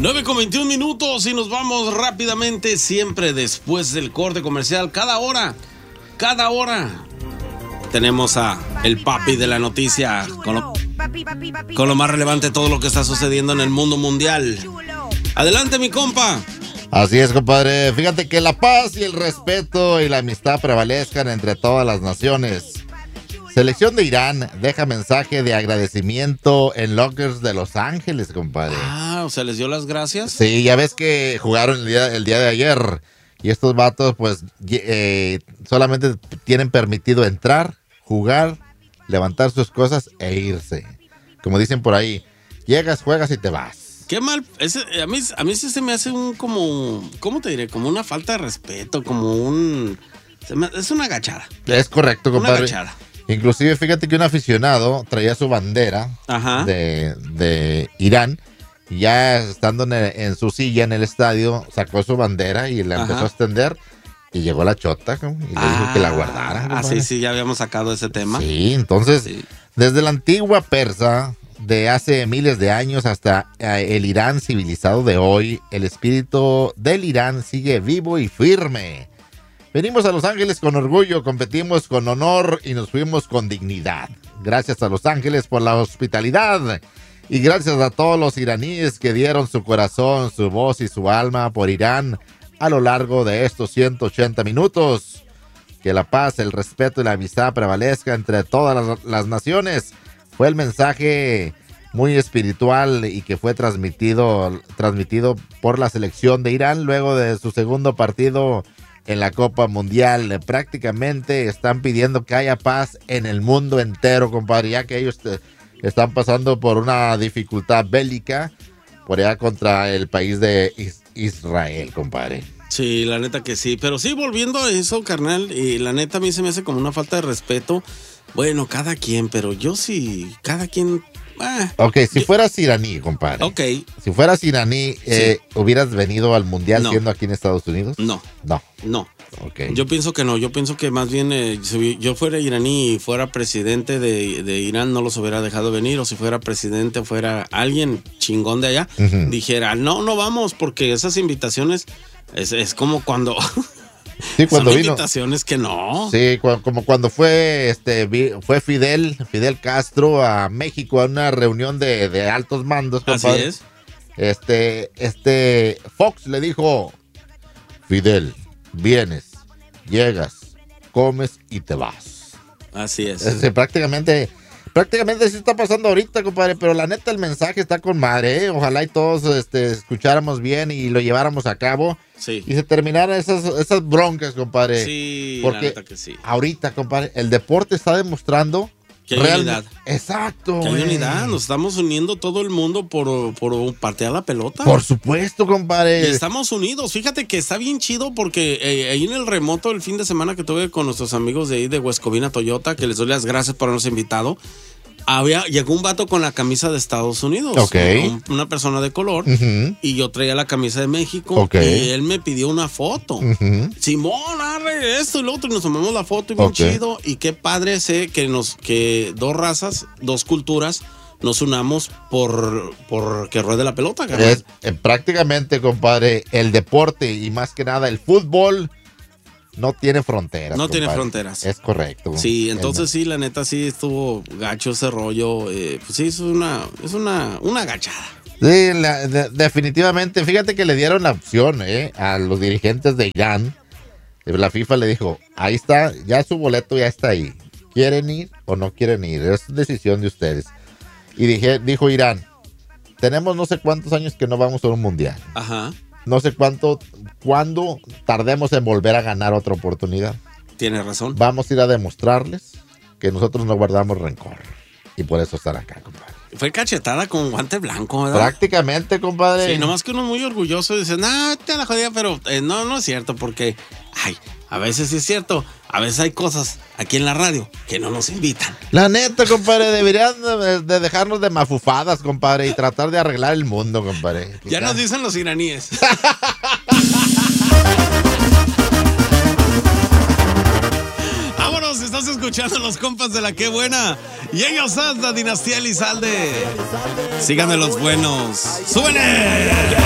9:21 y nos vamos rápidamente, siempre después del corte comercial. Cada hora tenemos a el papi de la noticia con lo más relevante de todo lo que está sucediendo en el mundo mundial. Adelante, mi compa. Así es, compadre. Fíjate que la paz y el respeto y la amistad prevalezcan entre todas las naciones. Selección de Irán deja mensaje de agradecimiento en lockers de Los Ángeles, compadre. O sea, ¿les dio las gracias? Sí, ya ves que jugaron el día de ayer y estos vatos pues solamente tienen permitido entrar, jugar, levantar sus cosas e irse. Como dicen por ahí, llegas, juegas y te vas. Qué mal, a mí sí se me hace ¿cómo te diré? Como una falta de respeto, es una agachada. Es correcto, compadre. Una agachada. Inclusive, fíjate que un aficionado traía su bandera de Irán. Y ya estando en su silla en el estadio, sacó su bandera y la empezó a extender. Y llegó la chota y le dijo que la guardara. Sí, ya habíamos sacado ese tema. Sí, entonces, desde la antigua Persa, de hace miles de años hasta el Irán civilizado de hoy, el espíritu del Irán sigue vivo y firme. Venimos a Los Ángeles con orgullo, competimos con honor y nos fuimos con dignidad. Gracias a Los Ángeles por la hospitalidad y gracias a todos los iraníes que dieron su corazón, su voz y su alma por Irán a lo largo de estos 180 minutos. Que la paz, el respeto y la amistad prevalezca entre todas las naciones. Fue el mensaje muy espiritual y que fue transmitido por la selección de Irán luego de su segundo partido en la Copa Mundial. Prácticamente están pidiendo que haya paz en el mundo entero, compadre, ya que ellos están pasando por una dificultad bélica por allá contra el país de Israel, compadre. Sí, la neta que sí, pero sí, volviendo a eso, carnal, y la neta a mí se me hace como una falta de respeto. Bueno, cada quien, pero yo sí, cada quien... Ok, si fueras iraní, compadre. Ok. Si fueras iraní, ¿hubieras venido al mundial siendo aquí en Estados Unidos? No. Okay. Yo pienso que no, yo pienso que más bien si yo fuera iraní y fuera presidente de Irán, no los hubiera dejado venir, o si fuera presidente, fuera alguien chingón de allá, dijera, no vamos, porque esas invitaciones es como cuando... Sí, cuando son vino. Invitaciones que no. Sí, como cuando fue Fidel Castro a México a una reunión de altos mandos, compadre. Así es. Fox le dijo, Fidel, vienes, llegas, comes y te vas. Así es. Prácticamente sí está pasando ahorita, compadre, pero la neta el mensaje está con madre, ¿eh? Ojalá y todos escucháramos bien y lo lleváramos a cabo. Sí. Y se terminaran esas broncas, compadre. Sí, porque la neta que sí. Ahorita, compadre, el deporte está demostrando que hay unidad. Exacto. Que hay unidad, nos estamos uniendo todo el mundo por patear la pelota. Por supuesto, compadre. Y estamos unidos. Fíjate que está bien chido porque ahí en el remoto el fin de semana que tuve con nuestros amigos de ahí de Huescovina Toyota, que les doy las gracias por habernos invitado, llegó un vato con la camisa de Estados Unidos. Ok. Una persona de color. Y yo traía la camisa de México. Ok. Y él me pidió una foto. Simón, arre esto y lo otro. Y nos tomamos la foto y bien chido. Y qué padre sé que dos razas, dos culturas nos unamos por que ruede la pelota, es, prácticamente, compadre, el deporte y más que nada el fútbol no tiene fronteras. No compadre. tiene fronteras. Es correcto. Sí, entonces sí, la neta sí estuvo gacho ese rollo. Pues sí, es una gachada. Sí, definitivamente. Fíjate que le dieron la opción a los dirigentes de Irán. La FIFA le dijo, ahí está, ya su boleto ya está ahí. ¿Quieren ir o no quieren ir? Es decisión de ustedes. Y dijo Irán, tenemos no sé cuántos años que no vamos a un mundial. Ajá. No sé cuándo tardemos en volver a ganar otra oportunidad. Tienes razón. Vamos a ir a demostrarles que nosotros no guardamos rencor. Y por eso están acá, compadre. Fue cachetada con guante blanco, ¿verdad? Prácticamente, compadre. Sí, nomás que uno es muy orgulloso y dice, te la jodía, pero no es cierto, porque, a veces sí es cierto, a veces hay cosas aquí en la radio que no nos invitan. La neta, compadre, deberían de dejarnos de mafufadas, compadre, y tratar de arreglar el mundo, compadre. Ya nos dicen los iraníes. Vámonos, estás escuchando los compas de la Qué Buena. Y ellos son la dinastía Elizalde. Síganme los buenos. ¡Súbele!